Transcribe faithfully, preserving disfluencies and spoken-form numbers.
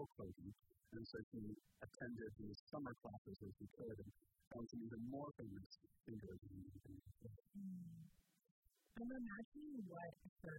sell clothing, and so he attended these summer classes as he could, and found some even more famous figures in the Mm. I'm imagining what her